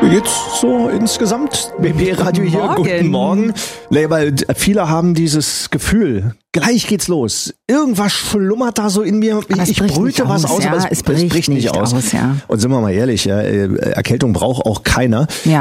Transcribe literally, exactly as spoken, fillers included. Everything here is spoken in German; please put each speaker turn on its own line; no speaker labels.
Wie geht's so insgesamt? B B Radio hier,
Morgen.
Guten Morgen. Nee, weil viele haben dieses Gefühl, gleich geht's los. Irgendwas schlummert da so in mir.
Aber es
ich
bricht
brüte
nicht
was
aus,
aus,
ja,
aber es,
es bricht
bricht nicht
nicht
aus.
aus, ja.
Und sind wir mal ehrlich, ja, Erkältung braucht auch keiner.
Ja.